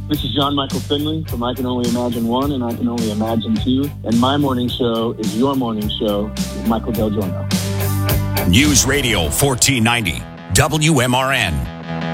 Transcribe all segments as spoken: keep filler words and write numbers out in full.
This is John Michael Finley from I Can Only Imagine One and I Can Only Imagine Two. And my morning show is your morning show with Michael Del Giorno. News Radio fourteen ninety, W M R N.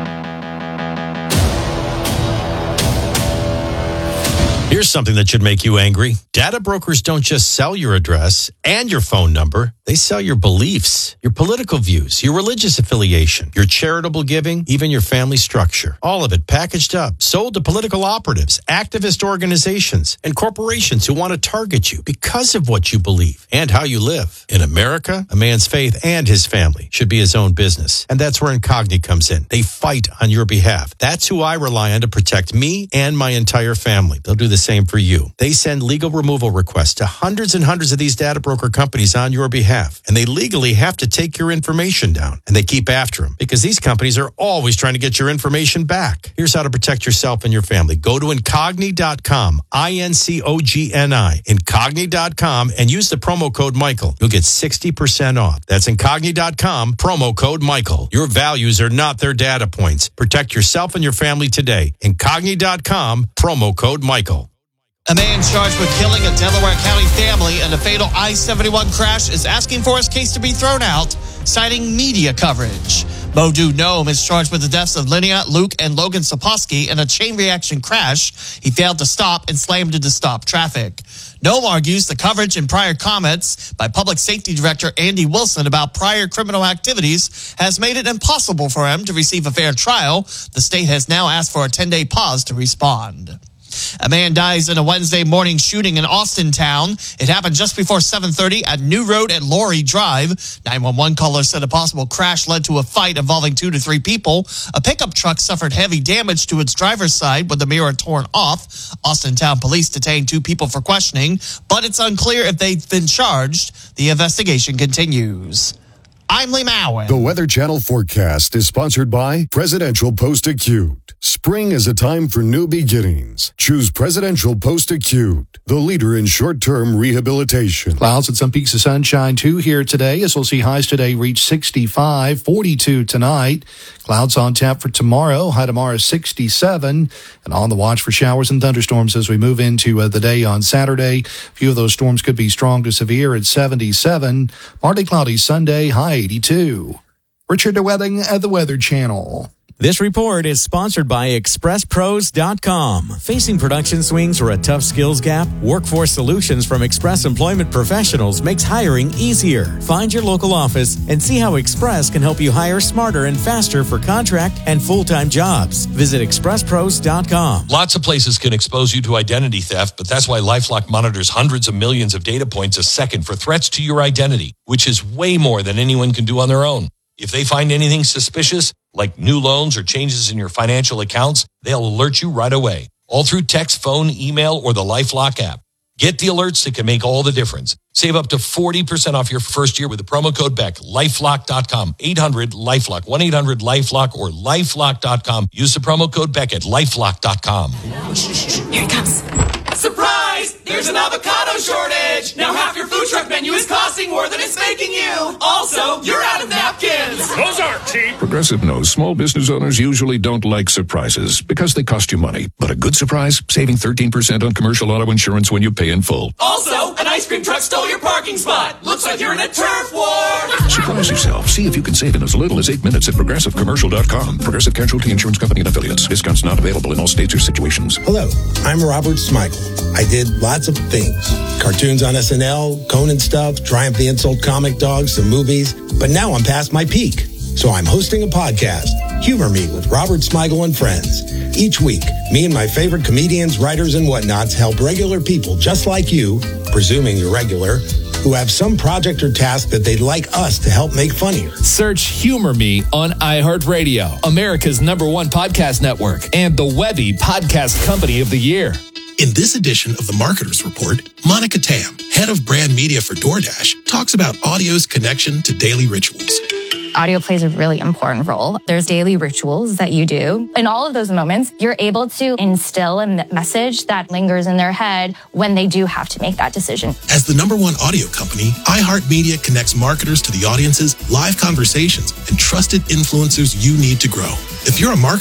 Here's something that should make you angry. Data brokers don't just sell your address and your phone number. They sell your beliefs, your political views, your religious affiliation, your charitable giving, even your family structure. All of it packaged up, sold to political operatives, activist organizations, and corporations who want to target you because of what you believe and how you live. In America, a man's faith and his family should be his own business. And that's where Incogni comes in. They fight on your behalf. That's who I rely on to protect me and my entire family. They'll do the same for you. They send legal removal requests to hundreds and hundreds of these data broker companies on your behalf, and they legally have to take your information down, and they keep after them because these companies are always trying to get your information back. Here's how to protect yourself and your family. Go to Incogni dot com, I N C O G N I, Incogni dot com, and use the promo code Michael. You'll get sixty percent off. That's Incogni dot com, promo code Michael. Your values are not their data points. Protect yourself and your family today. Incogni dot com, promo code Michael. A man charged with killing a Delaware County family in a fatal I seventy-one crash is asking for his case to be thrown out, citing media coverage. Modu Noam is charged with the deaths of Linnea, Luke, and Logan Saposky in a chain reaction crash. He failed to stop and slammed into stop traffic. Noam argues the coverage and prior comments by Public Safety Director Andy Wilson about prior criminal activities has made it impossible for him to receive a fair trial. The state has now asked for a ten-day pause to respond. A man dies in a Wednesday morning shooting in Austintown. It happened just before seven thirty at New Road and Laurie Drive. nine one one caller said a possible crash led to a fight involving two to three people. A pickup truck suffered heavy damage to its driver's side with the mirror torn off. Austintown police detained two people for questioning, but it's unclear if they've been charged. The investigation continues. I'm Lee Mowen. The Weather Channel forecast is sponsored by Presidential Post-Acute. Spring is a time for new beginnings. Choose Presidential Post-Acute, the leader in short-term rehabilitation. Clouds and some peaks of sunshine, too, here today, as we'll see highs today reach sixty-five, forty-two tonight. Clouds on tap for tomorrow. High tomorrow sixty-seven. And on the watch for showers and thunderstorms as we move into uh, the day on Saturday. A few of those storms could be strong to severe at seventy-seven. Partly cloudy Sunday, high eighty-two. Richard DeWething at the Weather Channel. This report is sponsored by Express Pros dot com. Facing production swings or a tough skills gap? Workforce Solutions from Express Employment Professionals makes hiring easier. Find your local office and see how Express can help you hire smarter and faster for contract and full-time jobs. Visit Express Pros dot com. Lots of places can expose you to identity theft, but that's why LifeLock monitors hundreds of millions of data points a second for threats to your identity, which is way more than anyone can do on their own. If they find anything suspicious, like new loans or changes in your financial accounts, they'll alert you right away, all through text, phone, email, or the LifeLock app. Get the alerts that can make all the difference. Save up to forty percent off your first year with the promo code Beck. LifeLock dot com, eight hundred LifeLock, one eight hundred LifeLock, or LifeLock dot com. Use the promo code Beck at LifeLock dot com. Here it comes. Surprise! There's an avocado shortage! Now half your food truck menu is costing more than it's making you! Also, you're out of napkins! Those aren't cheap! Progressive knows small business owners usually don't like surprises because they cost you money. But a good surprise? Saving thirteen percent on commercial auto insurance when you pay in full. Also, an ice cream truck stole your parking spot! Looks like you're in a turf war! Surprise yourself. See if you can save in as little as eight minutes at Progressive Commercial dot com. Progressive Casualty Insurance Company and Affiliates. Discounts not available in all states or situations. Hello, I'm Robert Smigel. I did lots of things. Cartoons on S N L, Conan stuff, Triumph the Insult Comic Dogs, some movies. But now I'm past my peak. So I'm hosting a podcast, Humor Me with Robert Smigel and Friends. Each week, me and my favorite comedians, writers, and whatnots help regular people just like you, presuming you're regular, who have some project or task that they'd like us to help make funnier. Search Humor Me on iHeartRadio, America's number one podcast network, and the Webby Podcast Company of the Year. In this edition of the Marketer's Report, Monica Tam, head of brand media for DoorDash, talks about audio's connection to daily rituals. Audio plays a really important role. There's daily rituals that you do. In all of those moments, you're able to instill a message that lingers in their head when they do have to make that decision. As the number one audio company, iHeartMedia connects marketers to the audiences, live conversations, and trusted influencers you need to grow. If you're a marketer,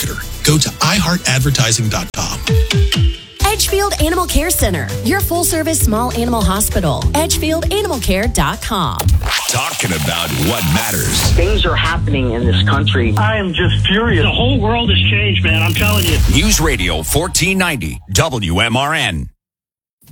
go to i heart advertising dot com. Edgefield Animal Care Center, your full-service small animal hospital. edgefield animal care dot com. Talking about what matters. Things are happening in this country. I am just furious. The whole world has changed, man. I'm telling you. News Radio fourteen ninety, W M R N.